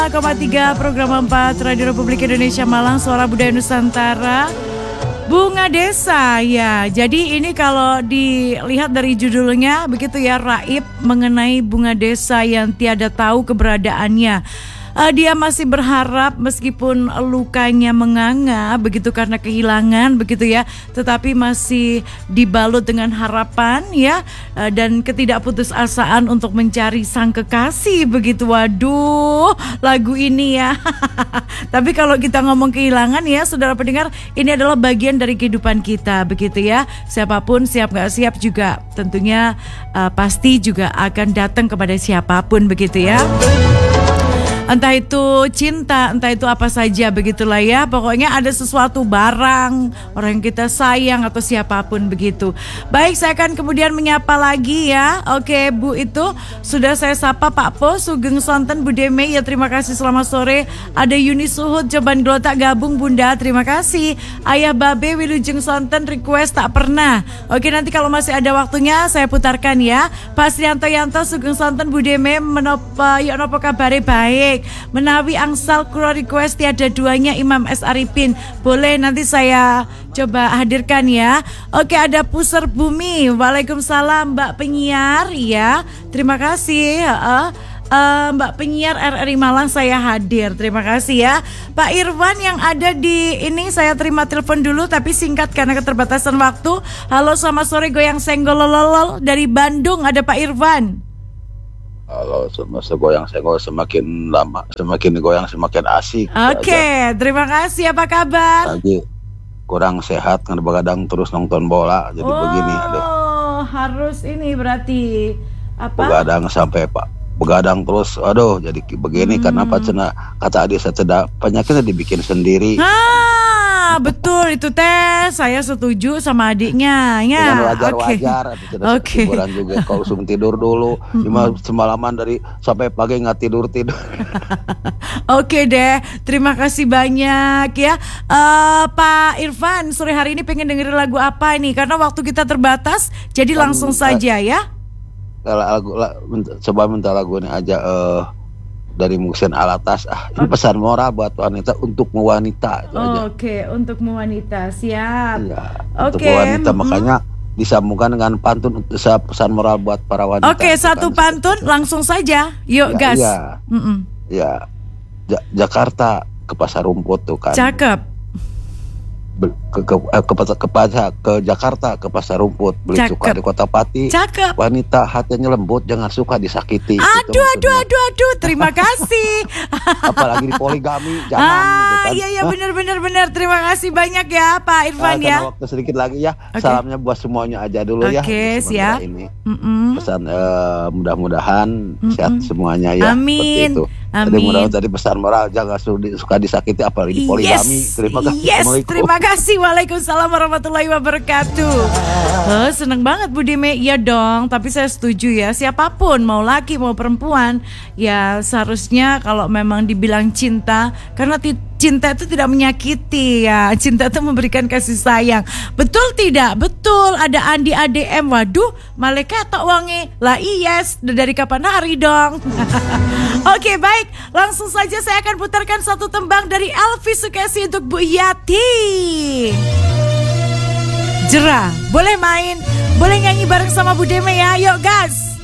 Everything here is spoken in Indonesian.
3 program 4 Radio Republik Indonesia Malang, Suara Budaya Nusantara. Bunga Desa ya. Jadi ini kalau dilihat dari judulnya begitu ya, raib mengenai bunga desa yang tiada tahu keberadaannya. Dia masih berharap meskipun lukanya menganga begitu karena kehilangan begitu ya, tetapi masih dibalut dengan harapan ya, dan ketidakputusasaan untuk mencari sang kekasih begitu. Waduh, lagu ini ya. Tapi kalau kita ngomong kehilangan ya, saudara pendengar, ini adalah bagian dari kehidupan kita begitu ya. Siapapun siap gak siap juga tentunya pasti juga akan datang kepada siapapun begitu ya. Entah itu cinta, entah itu apa saja begitulah ya. Pokoknya ada sesuatu barang, orang yang kita sayang atau siapapun begitu. Baik, saya akan kemudian menyapa lagi ya. Oke, Bu itu sudah saya sapa Pak Po, Sugeng Sonten, Bu Deme ya, terima kasih, selamat sore. Ada Yuni Suhud, Coban Glotak gabung Bunda, terima kasih. Ayah Babe Wilujeng Sonten request tak pernah. Oke, nanti kalau masih ada waktunya saya putarkan ya. Pak Srianto Yanto, Sugeng Sonten, Bu Deme menopo kabare baik. Menawi angsal kula request tiada duanya Imam S. Arifin. Boleh nanti saya coba hadirkan ya. Oke, ada Puser Bumi. Waalaikumsalam Mbak penyiar ya. Terima kasih. Mbak penyiar RRI Malang, saya hadir. Terima kasih ya. Pak Irwan yang ada di ini, saya terima telepon dulu tapi singkat karena keterbatasan waktu. Halo, selamat sore goyang senggololol dari Bandung, ada Pak Irwan. Kalau segoyang senggol semakin lama, semakin goyang semakin asik. Oke, terima kasih. Apa kabar? Lagi kurang sehat kan, begadang terus nonton bola, jadi begini. Aduh. Harus ini berarti apa? Begadang sampai begadang terus, aduh jadi begini karena apa cina kata adik saya penyakitnya dibikin sendiri. Betul itu teh, saya setuju sama adiknya ya. Wajar-wajar. Oke. Hiburan juga kalau langsung tidur dulu. Cuma semalaman dari sampai pagi nggak tidur. Oke deh, terima kasih banyak ya. Pak Irfan, sore hari ini pengen dengerin lagu apa ini? Karena waktu kita terbatas, jadi langsung saja ya. Coba minta lagu ini aja. Dari Muhsin Alatas. Ini pesan moral buat wanita, untuk wanita. Oke, untuk wanita, siap. Ya, untuk wanita, makanya disambungkan dengan pantun pesan moral buat para wanita. Oke, satu pantun langsung saja. Yuk, gas. Ya. Jakarta ke Pasar Rumput tuh kan. Cakep. Ke Jakarta ke Pasar Rumput, beli suka di Kota Pati. Cakep. Wanita hatinya lembut, jangan suka disakiti. Aduh, terima kasih. Apalagi di poligami, jangan. Gitu kan. Iya benar. Terima kasih banyak ya Pak Irfan ya. Waktu sedikit lagi ya. Salamnya buat semuanya aja dulu ya. Oke, siap. Ini. Pesan mudah-mudahan sehat semuanya ya. Amin. Seperti itu. Jadi mudah-mudahan tadi pesan moral, jangan suka disakiti apalagi di poligami. Terima kasih. Terima kasih. Waalaikumsalam warahmatullahi wabarakatuh. Seneng banget Bu Deme. Iya dong, tapi saya setuju ya. Siapapun, mau laki mau perempuan, ya seharusnya kalau memang dibilang cinta, karena cinta itu tidak menyakiti ya. Cinta itu memberikan kasih sayang. Betul tidak? Betul. Ada Andi ADM. Waduh, malaikat tak wangi. Lah yes, dari kapan hari dong. Oke, baik. Langsung saja saya akan putarkan satu tembang dari Elvi Sukesi untuk Bu Yati. Jerah. Boleh main, boleh nyanyi bareng sama Bu Deme ya. Yuk gas.